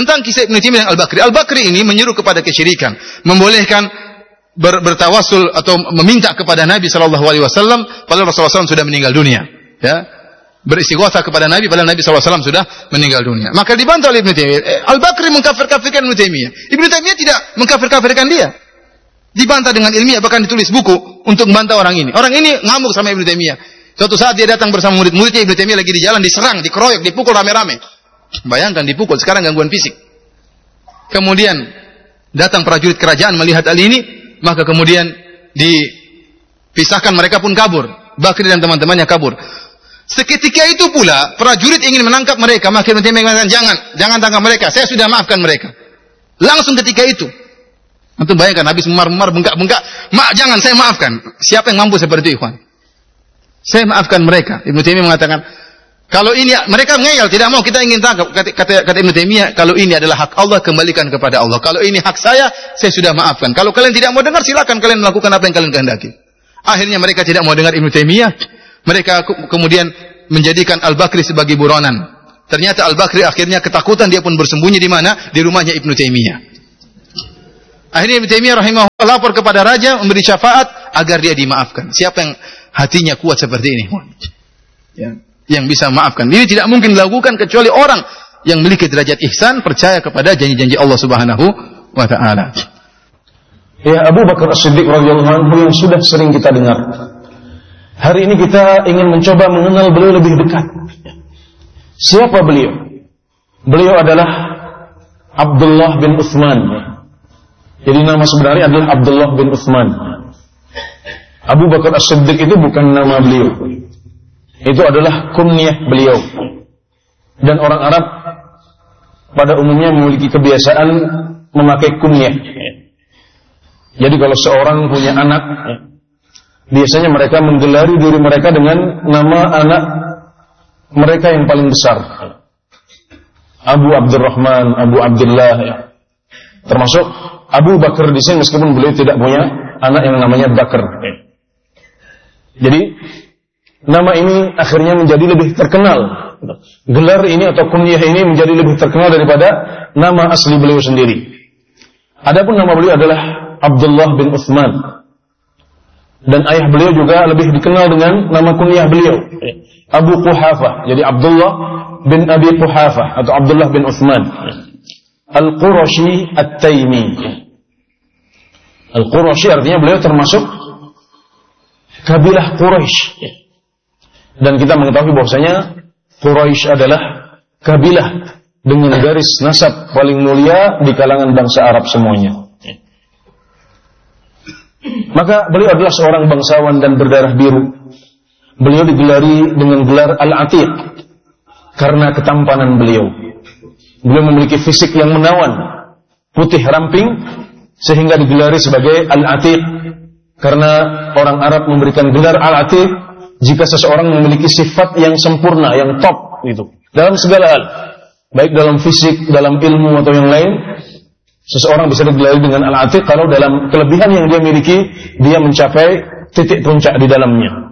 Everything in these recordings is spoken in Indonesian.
tentang kisah Ibnu Taimiyah dan Al-Bakri. Al-Bakri ini menyuruh kepada kesyirikan, membolehkan bertawassul atau meminta kepada Nabi sallallahu alaihi wasallam padahal Rasulullah SAW sudah meninggal dunia. Ya. Beristighatsah kepada Nabi padahal Nabi sallallahu alaihi wasallam sudah meninggal dunia. Maka dibantah oleh Ibnu Taimiyah. Al-Bakri mengkafir-kafirkan Ibnu Taimiyah. Ibnu Taimiyah tidak mengkafir-kafirkan dia. Dibantah dengan ilmiah, bahkan ditulis buku untuk membantah orang ini. Orang ini ngamuk sama Ibnu Taimiyah. Suatu saat dia datang bersama murid-muridnya, Ibnu Taimiyah lagi di jalan, diserang, dikeroyok, dipukul rame-rame. Bayangkan dipukul, sekarang gangguan fisik. Kemudian datang prajurit kerajaan melihat hal ini, maka kemudian dipisahkan, mereka pun kabur. Bakri dan teman-temannya kabur. Seketika itu pula prajurit ingin menangkap mereka, maka Ibnu Taimiyah mengatakan, jangan tangkap mereka, saya sudah maafkan mereka. Langsung ketika itu. Antum bayangkan habis memar-memar, bengkak-bengkak, jangan, saya maafkan. Siapa yang mampu seperti itu, ikhwan? Saya maafkan mereka. Ibnu Taimiyah mengatakan, kalau ini mereka ngeyel, tidak mau, kita ingin tangkap. Kata Ibnu Taimiyah, kalau ini adalah hak Allah, kembalikan kepada Allah. Kalau ini hak saya sudah maafkan. Kalau kalian tidak mau dengar, silakan kalian melakukan apa yang kalian kehendaki. Akhirnya mereka tidak mau dengar Ibnu Taimiyah. Mereka kemudian menjadikan Al-Bakri sebagai buronan. Ternyata Al-Bakri akhirnya ketakutan, dia pun bersembunyi di mana? Di rumahnya Ibnu Taimiyah. Akhirnya Ibnu Taimiyah rahimahullah lapor kepada raja, memberi syafaat agar dia dimaafkan. Siapa yang hatinya kuat seperti ini? Ya, yang bisa memaafkan. Ini tidak mungkin dilakukan kecuali orang yang memiliki derajat ihsan, percaya kepada janji-janji Allah Subhanahu wa taala. Ya, Abu Bakar As-Siddiq radhiyallahu anhu yang sudah sering kita dengar. Hari ini kita ingin mencoba mengenal beliau lebih dekat. Siapa beliau? Beliau adalah Abdullah bin Utsman. Jadi nama sebenarnya adalah Abdullah bin Utsman. Abu Bakar As-Siddiq itu bukan nama beliau. Itu adalah kunyah beliau. Dan orang Arab pada umumnya memiliki kebiasaan memakai kunyah. Jadi kalau seorang punya anak, biasanya mereka menggelari diri mereka dengan nama anak mereka yang paling besar. Abu Abdurrahman, Abu Abdullah, ya. Termasuk Abu Bakar di sini meskipun beliau tidak punya anak yang namanya Bakar. Jadi nama ini akhirnya menjadi lebih terkenal. Gelar ini atau kunyah ini menjadi lebih terkenal daripada nama asli beliau sendiri. Adapun nama beliau adalah Abdullah bin Utsman. Dan ayah beliau juga lebih dikenal dengan nama kunyah beliau, Abu Quhafah. Jadi Abdullah bin Abi Quhafah atau Abdullah bin Utsman Al-Qurashi At-Taimi. Al-Qurashi artinya beliau termasuk kabilah Quraisy. Dan kita mengetahui bahwasanya Quraisy adalah kabilah dengan garis nasab paling mulia di kalangan bangsa Arab semuanya. Maka beliau adalah seorang bangsawan dan berdarah biru. Beliau digelari dengan gelar Al-Atiq karena ketampanan beliau. Beliau memiliki fisik yang menawan, putih ramping, sehingga digelari sebagai Al-Atiq. Karena orang Arab memberikan gelar Al-Atiq jika seseorang memiliki sifat yang sempurna, yang top gitu, dalam segala hal, baik dalam fisik, dalam ilmu atau yang lain. Seseorang bisa digelari dengan Al-Atiq kalau dalam kelebihan yang dia miliki, dia mencapai titik puncak di dalamnya.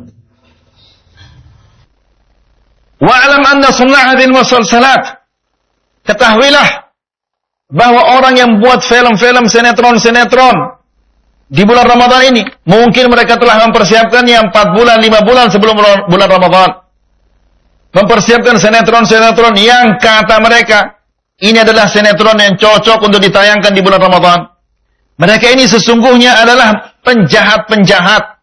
Wa'alam anna sunnahadin wasalsalat. Ketahuilah bahwa orang yang buat film-film, sinetron-sinetron di bulan Ramadan ini, mungkin mereka telah mempersiapkannya 4 bulan, 5 bulan sebelum bulan Ramadan. Mempersiapkan sinetron-sinetron yang kata mereka, ini adalah sinetron yang cocok untuk ditayangkan di bulan Ramadan. Mereka ini sesungguhnya adalah penjahat-penjahat.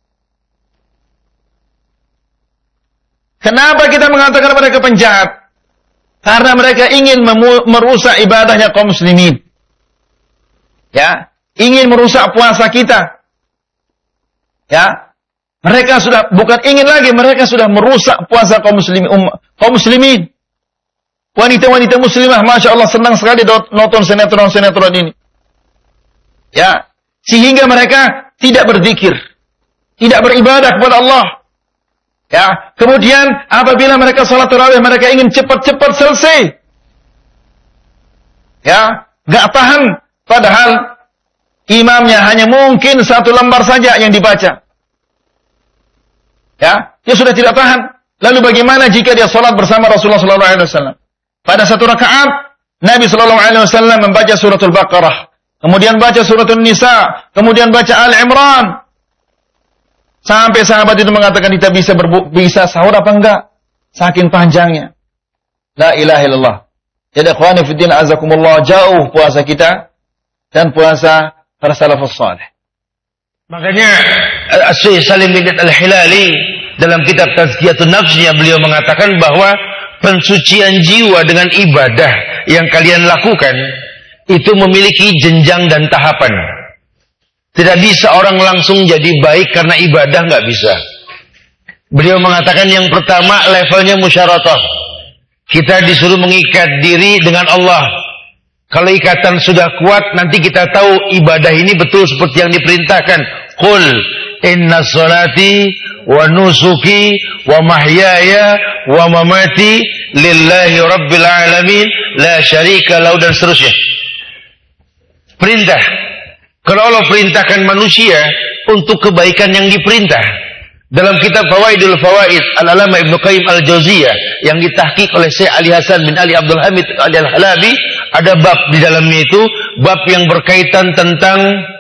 Kenapa kita mengatakan mereka penjahat? Karena mereka ingin merusak ibadahnya kaum muslimin. Ya, ingin merusak puasa kita. Ya, mereka sudah bukan ingin lagi, mereka sudah merusak puasa kaum muslimin. Wanita-wanita muslimah, masya Allah, senang sekali nonton sinetron-sinetron ini. Ya, sehingga mereka tidak berzikir, tidak beribadah kepada Allah. Ya, kemudian apabila mereka salat tarawih, mereka ingin cepat-cepat selesai. Ya, gak tahan, padahal imamnya hanya mungkin 1 lembar saja yang dibaca. Ya, dia sudah tidak tahan. Lalu bagaimana jika dia salat bersama Rasulullah SAW? Pada 1 rakaat, Nabi sallallahu alaihi wasallam membaca suratul Baqarah, kemudian baca suratul Nisa, kemudian baca Al-Imran. Sampai sahabat itu mengatakan kita bisa sahur apa enggak? Saking panjangnya. La ilaha illallah. Jadi ikhwani fiddin azakumullah, jauh puasa kita dan puasa para salafus salih. Makanya Syekh Salim bin Al-Hilali dalam kitab Tazkiyatun Nafsnya beliau mengatakan bahwa pensucian jiwa dengan ibadah yang kalian lakukan itu memiliki jenjang dan tahapan. Tidak bisa orang langsung jadi baik karena ibadah, nggak bisa. Beliau mengatakan yang pertama levelnya musyaratah. Kita disuruh mengikat diri dengan Allah. Kalau ikatan sudah kuat, nanti kita tahu ibadah ini betul seperti yang diperintahkan. Qul inna sholati wa nusuki wa mahyaya wa mamati lillahi rabbil alamin la syarika lahu, dan seterusnya. Perintah. Kalau Allah perintahkan manusia untuk kebaikan yang diperintah. Dalam kitab Fawaidul Fawaid Al-Alama Ibnu Qayyim Al-Jauziyah yang ditahqiq oleh Syekh Ali Hasan bin Ali Abdul Hamid Al-Halabi, ada bab di dalamnya itu, bab yang berkaitan tentang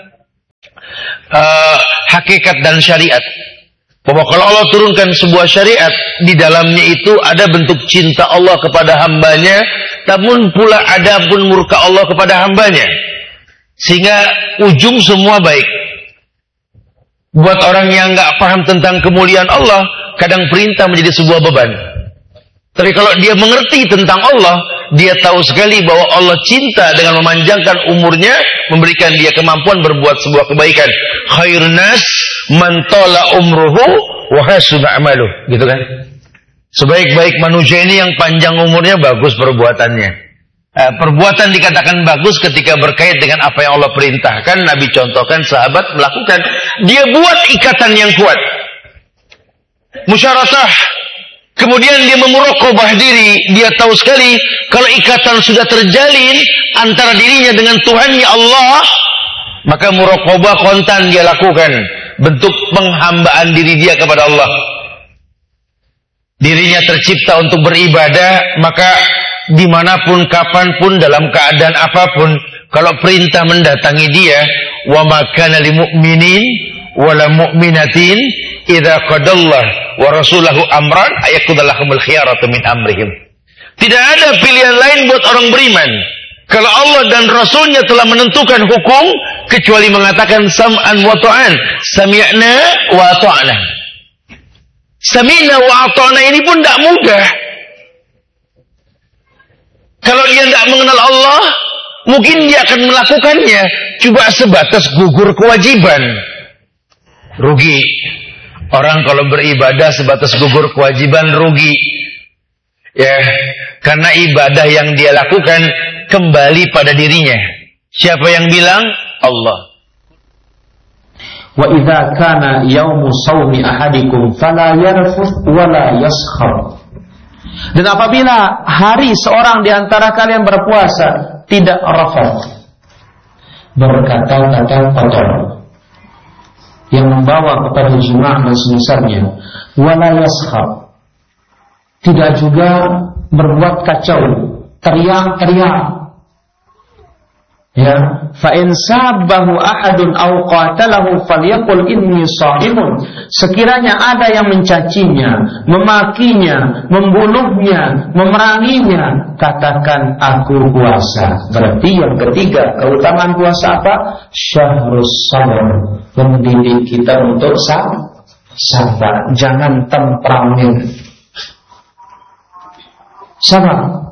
hakikat dan syariat. Bahwa kalau Allah turunkan sebuah syariat, di dalamnya itu ada bentuk cinta Allah kepada hambanya, namun pula ada pun murka Allah kepada hambanya. Sehingga ujung semua baik. Buat orang yang nggak paham tentang kemuliaan Allah, kadang perintah menjadi sebuah beban. Tapi kalau dia mengerti tentang Allah, dia tahu sekali bahwa Allah cinta dengan memanjangkan umurnya, memberikan dia kemampuan berbuat sebuah kebaikan. Khairun nas man tala umruhu wa hasuna amaluh, gitu kan? Sebaik-baik manusia ini yang panjang umurnya, bagus perbuatannya. Perbuatan dikatakan bagus ketika berkait dengan apa yang Allah perintahkan, Nabi contohkan, sahabat melakukan. Dia buat ikatan yang kuat, musyaratah. Kemudian dia memuraqabah diri. Dia tahu sekali kalau ikatan sudah terjalin antara dirinya dengan Tuhannya Allah, maka muraqabah kontan dia lakukan, bentuk penghambaan diri dia kepada Allah. Dirinya tercipta untuk beribadah, maka dimanapun, kapanpun, dalam keadaan apapun, kalau perintah mendatangi dia, wa ma kana lil mu'minin wala mu'minatin idza qadallah wa rasulahu amran ayakudallahumul khiyaratu min amrihim. Tidak ada pilihan lain buat orang beriman kalau Allah dan Rasulnya telah menentukan hukum, kecuali mengatakan sam'an wa ta'an, sami'na wa ta'na. Sami'na wa ta'na ini pun tidak mudah. Kalau dia tidak mengenal Allah, mungkin dia akan melakukannya cuma sebatas gugur kewajiban. Rugi. Orang kalau beribadah sebatas gugur kewajiban, rugi. Ya, karena ibadah yang dia lakukan kembali pada dirinya. Siapa yang bilang? Allah. Wa idza kana yaumu shaumi ahadikum fala yarfuth wala yaskhar. Dan apabila hari seorang di antara kalian berpuasa, tidak rafath, berkata-kata kotor yang membawa kepada jima' dan semisalnya, wala yaskhab, tidak juga berbuat kacau, teriak-teriak. Ya, fa in sabbahu ahadun aw qatalahu falyaqul inni shaimun. Sekiranya ada yang mencacinya, memakinya, membunuhnya, memeranginya, katakan aku puasa. Berarti yang ketiga, keutamaan puasa apa? Syahrus sabr, mendidik kita untuk sabar, jangan temperamen. Sabar.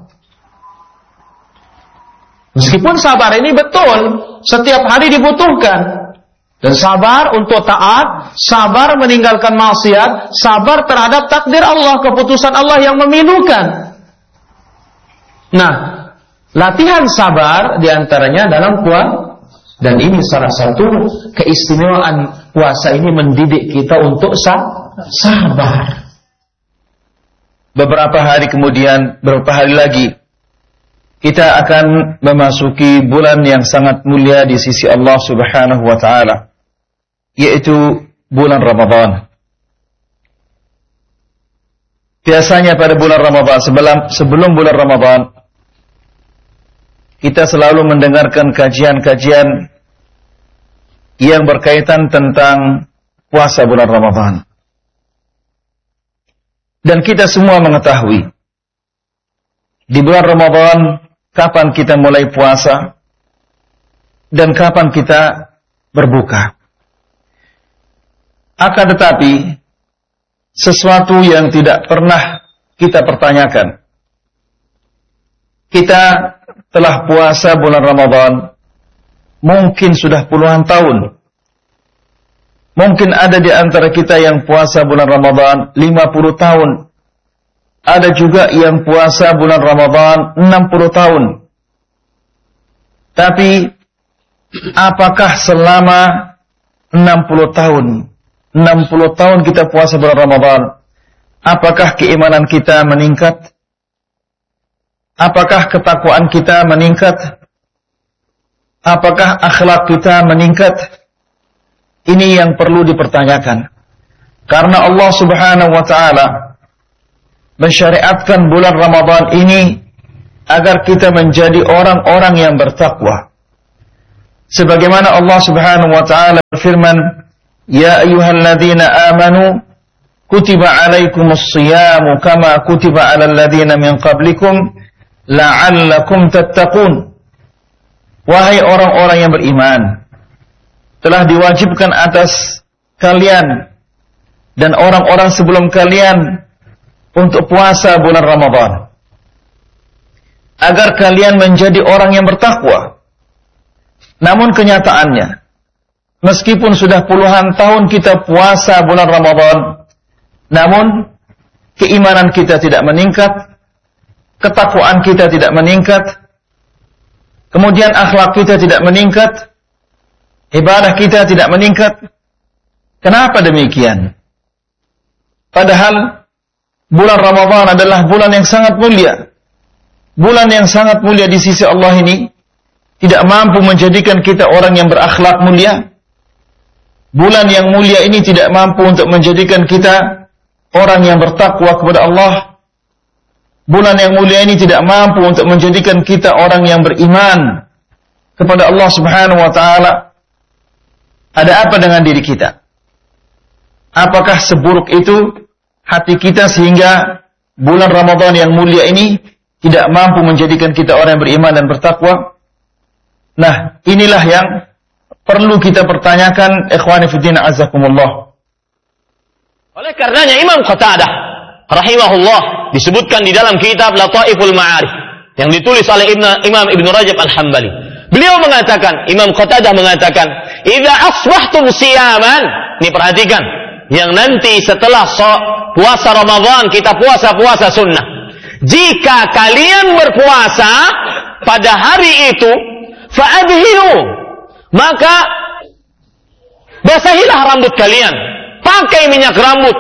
Meskipun sabar ini betul setiap hari dibutuhkan, dan sabar untuk taat, sabar meninggalkan maksiat, sabar terhadap takdir Allah, keputusan Allah yang memilukan. Nah, latihan sabar diantaranya dalam puasa, dan ini salah satu keistimewaan puasa ini, mendidik kita untuk sabar. Beberapa hari kemudian, beberapa hari lagi, kita akan memasuki bulan yang sangat mulia di sisi Allah Subhanahu wa ta'ala, yaitu bulan Ramadan. Biasanya pada bulan Ramadan, sebelum bulan Ramadan, kita selalu mendengarkan kajian-kajian yang berkaitan tentang puasa bulan Ramadan. Dan kita semua mengetahui di bulan Ramadan kapan kita mulai puasa dan kapan kita berbuka. Akan tetapi sesuatu yang tidak pernah kita pertanyakan. Kita telah puasa bulan Ramadan mungkin sudah puluhan tahun. Mungkin ada di antara kita yang puasa bulan Ramadan 50 tahun. Ada juga yang puasa bulan Ramadan 60 tahun. Tapi apakah selama 60 tahun 60 tahun kita puasa bulan Ramadan, apakah keimanan kita meningkat? Apakah ketakwaan kita meningkat? Apakah akhlak kita meningkat? Ini yang perlu dipertanyakan. Karena Allah Subhanahu wa taala mensyariatkan bulan Ramadan ini agar kita menjadi orang-orang yang bertakwa. Sebagaimana Allah Subhanahu wa taala berfirman, "Ya ayyuhalladzina amanu kutiba 'alaikumus shiyamu kama kutiba 'alal ladzina min qablikum la'allakum tattaqun." Wahai orang-orang yang beriman, telah diwajibkan atas kalian dan orang-orang sebelum kalian untuk puasa bulan Ramadan agar kalian menjadi orang yang bertakwa. Namun kenyataannya, meskipun sudah puluhan tahun kita puasa bulan Ramadan, namun keimanan kita tidak meningkat, ketakwaan kita tidak meningkat, kemudian akhlak kita tidak meningkat, ibadah kita tidak meningkat. Kenapa demikian? Padahal bulan Ramadan adalah bulan yang sangat mulia. Bulan yang sangat mulia di sisi Allah ini tidak mampu menjadikan kita orang yang berakhlak mulia. Bulan yang mulia ini tidak mampu untuk menjadikan kita orang yang bertakwa kepada Allah. Bulan yang mulia ini tidak mampu untuk menjadikan kita orang yang beriman kepada Allah Subhanahu wa taala. Ada apa dengan diri kita? Apakah seburuk itu hati kita sehingga bulan Ramadan yang mulia ini tidak mampu menjadikan kita orang yang beriman dan bertakwa? Nah, inilah yang perlu kita pertanyakan, ikhwani fiddin azakumullah. Oleh karenanya Imam Qatadah rahimahullah disebutkan di dalam kitab Lataiful Ma'arif yang ditulis oleh Imam Ibn Rajab Al-Hambali. Beliau mengatakan, Imam Qatadah mengatakan, "Idza asbahtum siyaman," ini perhatikan, yang nanti setelah puasa Ramadan kita puasa sunnah. Jika kalian berpuasa pada hari itu, fa'adhiru, maka basahilah rambut kalian, pakai minyak rambut,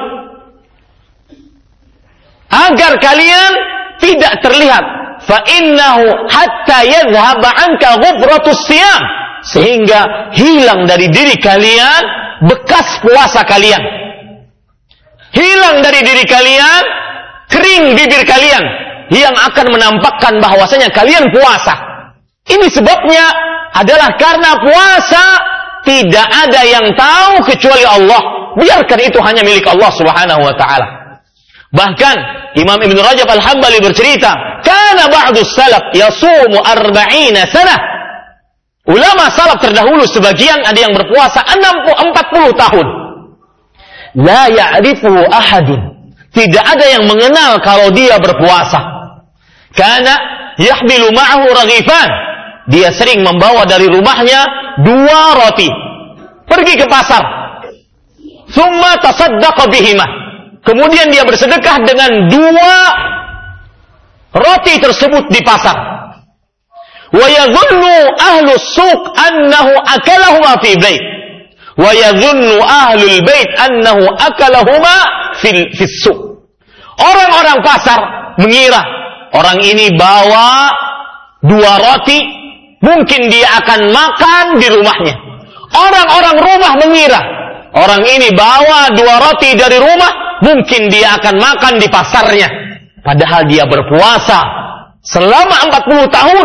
agar kalian tidak terlihat. Fa'innahu hatta yadhhaba anka ghubratus siyam, sehingga hilang dari diri kalian bekas puasa kalian. Hilang dari diri kalian kering bibir kalian yang akan menampakkan bahwasanya kalian puasa. Ini sebabnya adalah karena puasa tidak ada yang tahu kecuali Allah. Biarkan itu hanya milik Allah Subhanahu wa taala. Bahkan Imam Ibn Rajab Al-Hambali bercerita, "Kana ba'du salaf yasumu 40 sanah." Ulama salaf terdahulu sebagian ada yang berpuasa 40 tahun. La ya'rifuhu ahadun. Tidak ada yang mengenal kalau dia berpuasa. Kana yahmilu ma'ahu raghifan. Dia sering membawa dari rumahnya 2 roti. Pergi ke pasar. Thumma tasaddaqa bihima. Kemudian dia bersedekah dengan 2 roti tersebut di pasar. Wa yadhunnu ahlu suq annahu akalahuma fi bait. Wa yadhunnu ahlul bait annahu akalahuma fi suq. Orang-orang pasar mengira orang ini bawa 2 roti, mungkin dia akan makan di rumahnya. Orang-orang rumah mengira orang ini bawa 2 roti dari rumah, mungkin dia akan makan di pasarnya. Padahal dia berpuasa selama 40 tahun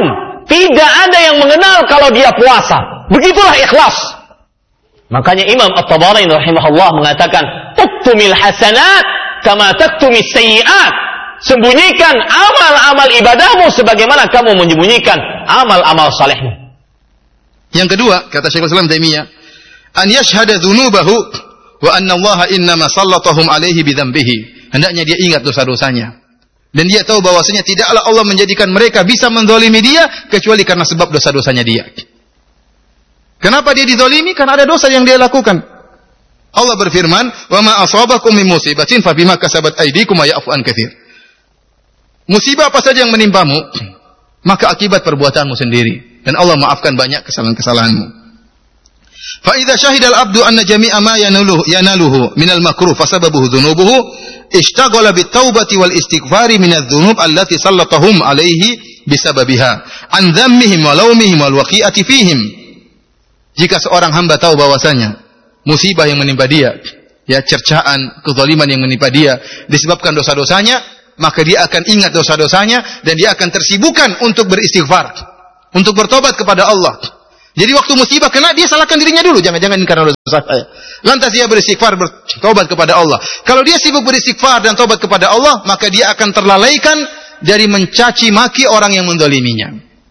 tidak ada yang mengenal kalau dia puasa. Begitulah ikhlas. Makanya Imam At-Tabarani rahimahullah mengatakan, "Uktumil hasanat kama taktumis sayyi'at." Sembunyikan amal-amal ibadahmu sebagaimana kamu menyembunyikan amal-amal salehmu. Yang kedua, kata Syekhul Islam Taimiyah, an yashhada dzunubahu wa anna Allah innama sallatahum alaihi bidzambihi. Hendaknya dia ingat dosa-dosanya. Dan dia tahu bahwasanya tidaklah Allah menjadikan mereka bisa menzalimi dia kecuali karena sebab dosa-dosanya dia. Kenapa dia dizalimi? Karena ada dosa yang dia lakukan. Allah berfirman, "Wa ma asabakum min musibatin fa bima kasabat aydikum wa ya'fu an katsir." Musibah apa saja yang menimpamu, maka akibat perbuatanmu sendiri, dan Allah maafkan banyak kesalahan-kesalahanmu. Fa idza syahida al-'abdu anna jami'a ma yanaluhu minal makruh fasababuhu dzunubuhu ishtaghala bit-taubati wal istighfari minadz dzunub allati sallatahum alaihi bisababiha an dhammihim wa laumihim wal waqi'ati fihim. Jika seorang hamba tahu bahwasanya musibah yang menimpa dia, ya cercaan, kezaliman yang menimpa dia disebabkan dosa-dosanya, maka dia akan ingat dosa-dosanya dan dia akan tersibukkan untuk beristighfar, untuk bertobat kepada Allah. Jadi waktu musibah kena, dia salahkan dirinya dulu, jangan-jangan ini karena dosa saya. Lantas dia beristighfar, bertobat kepada Allah. Kalau dia sibuk beristighfar dan tobat kepada Allah, maka dia akan terlalaikan dari mencaci maki orang yang menzaliminya.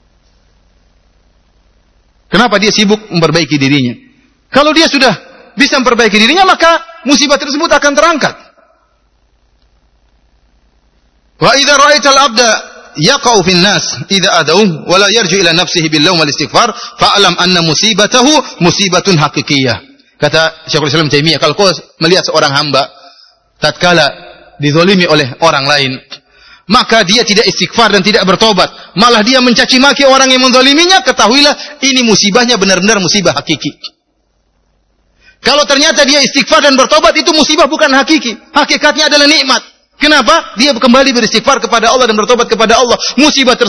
Kenapa dia sibuk memperbaiki dirinya? Kalau dia sudah bisa memperbaiki dirinya, maka musibah tersebut akan terangkat. Wa idza ra'aital 'abda yaqa'u fin nas idza adauhu wa la yarju ila nafsihi bil laum wal istighfar fa'lam anna musibatahu musibatun haqiqiyah. Kata Syekhul Islam Taimiyah, kalau kau melihat seorang hamba tatkala dizalimi oleh orang lain, maka dia tidak istighfar dan tidak bertobat, malah dia mencaci maki orang yang menzaliminya, ketahuilah ini musibahnya benar-benar musibah hakiki. Kalau ternyata dia istighfar dan bertobat, itu musibah bukan hakiki. Hakikatnya adalah nikmat. Kenapa? Dia kembali beristighfar kepada Allah dan bertobat kepada Allah. Musibah